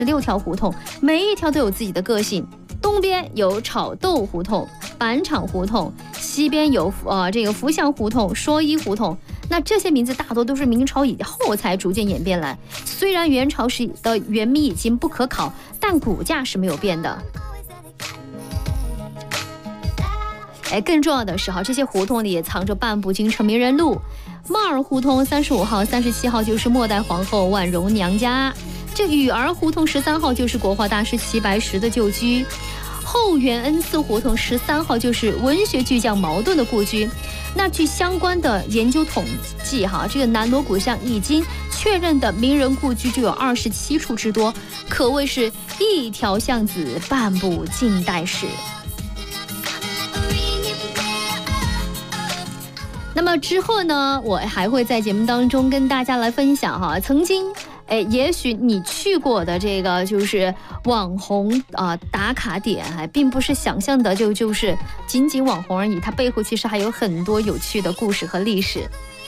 6条胡同，每一条都有自己的个性。东边有炒豆胡同、板厂胡同，西边有这个福祥胡同、说衣胡同。那这些名字大多都是明朝以后才逐渐演变来，虽然元朝时的原名已经不可考，但骨架是没有变的。更重要的是这些胡同里也藏着半部京城名人录。帽儿胡同35号、37号就是末代皇后婉容娘家，这雨儿胡同13号就是国画大师齐白石的旧居，后元恩寺胡同13号就是文学巨匠茅盾的故居。那据相关的研究统计这个南锣鼓巷已经确认的名人故居就有27处之多，可谓是一条巷子半部近代史。那么之后呢，我还会在节目当中跟大家来分享曾经也许你去过的这个就是网红打卡点，并不是想象的就是仅仅网红而已，它背后其实还有很多有趣的故事和历史。